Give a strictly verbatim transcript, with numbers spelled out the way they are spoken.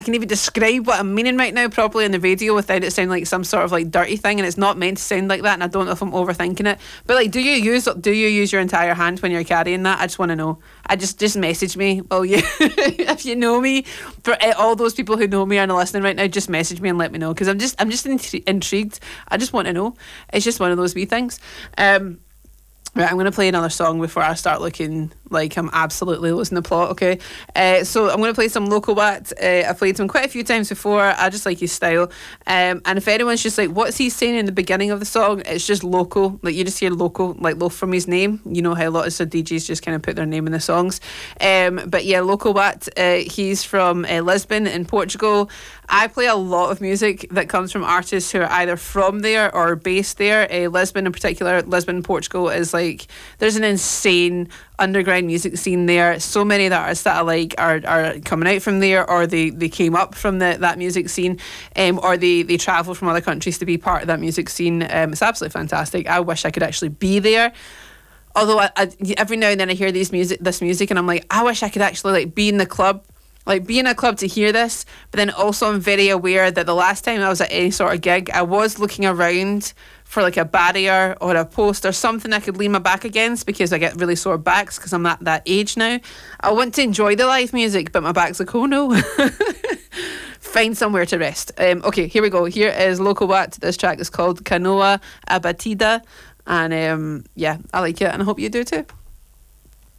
can even describe what I'm meaning right now properly in the radio without it sounding like some sort of like dirty thing, and it's not meant to sound like that, and I don't know if I'm overthinking it. But like, do you use do you use your entire hand when you're carrying that? I just want to know. I just just message me. Well, you if you know me, for all those people who know me and are listening right now, just message me and let me know, because I'm just I'm just intri- intrigued. I just want to know. It's just one of those wee things. Um, Right, I'm going to play another song before I start looking like I'm absolutely losing the plot, okay? Uh, so I'm going to play some Loco Wat. Uh, I've played him quite a few times before. I just like his style. Um, and if anyone's just like, what's he saying in the beginning of the song? It's just Loco. Like, you just hear Loco, like Loaf from his name. You know how a lot of D Js just kind of put their name in the songs. Um, but yeah, Loco Wat, uh, he's from uh, Lisbon in Portugal. I play a lot of music that comes from artists who are either from there or based there. Uh, Lisbon in particular, Lisbon, Portugal is like, there's an insane underground music scene there. So many of the artists that I like are, are coming out from there, or they, they came up from the, that music scene, um, or they, they travel from other countries to be part of that music scene. Um, it's absolutely fantastic. I wish I could actually be there. Although I, I, every now and then I hear these music, this music and I'm like, I wish I could actually like be in the club. Like, be in a club to hear this, but then also I'm very aware that the last time I was at any sort of gig, I was looking around for like a barrier or a post or something I could lean my back against, because I get really sore backs because I'm at that age now. I want to enjoy the live music, but my back's like, oh no. Find somewhere to rest. Um, okay, here we go. Here is Loco Wat. This track is called Canoa Abatida. And um, yeah, I like it, and I hope you do too.